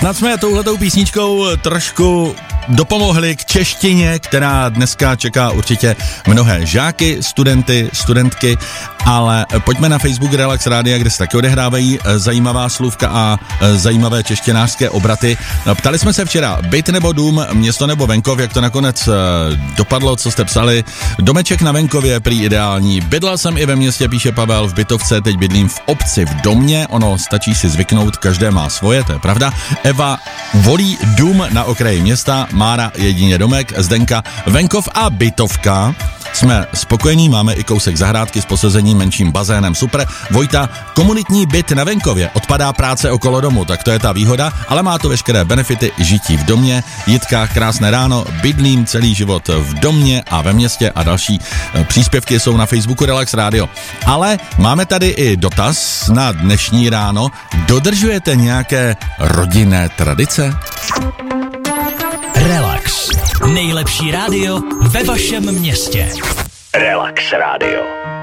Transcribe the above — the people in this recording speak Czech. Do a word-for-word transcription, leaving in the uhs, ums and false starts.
Snad jsme touhletou písničkou trošku dopomohli k češtině, která dneska čeká určitě mnohé žáky, studenty, studentky, ale pojďme na Facebook Relax Rádia, kde se taky odehrávají zajímavá slůvka a zajímavé češtinářské obraty. Ptali jsme se včera, byt nebo dům, město nebo venkov, jak to nakonec dopadlo, co jste psali. Domeček na venkově prý ideální. Bydlel jsem i ve městě, píše Pavel, v bytovce, teď bydlím v obci v domě, ono stačí si zvyknout, každé má svoje, to je pravda. Eva volí dům na okraji města, Mára jedině domek, Zdenka venkov a bytovka. Jsme spokojení, máme i kousek zahrádky s posazením, menším bazénem, super. Vojta, komunitní byt na venkově, odpadá práce okolo domu, tak to je ta výhoda, ale má to veškeré benefity, žití v domě. Jitka, krásné ráno, bydlím celý život v domě a ve městě a další příspěvky jsou na Facebooku Relax Radio. Ale máme tady i dotaz na dnešní ráno. Dodržujete nějaké rodinné tradice? Relax. Nejlepší rádio ve vašem městě. Relax Radio.